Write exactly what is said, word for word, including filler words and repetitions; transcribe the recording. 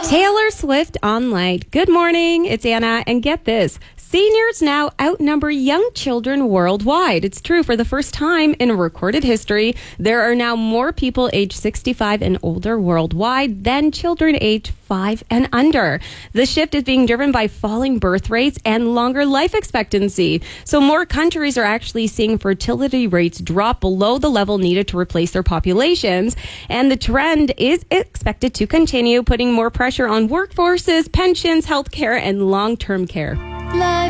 Taylor Swift on Light. Good morning, it's Anna, and get this. Seniors now outnumber young children worldwide. It's true. For the first time in recorded history, there are now more people age sixty-five and older worldwide than children age five and under. The shift is being driven by falling birth rates and longer life expectancy. So more countries are actually seeing fertility rates drop below the level needed to replace their populations. And the trend is expected to continue, putting more pressure on workforces, pensions, healthcare, and long-term care.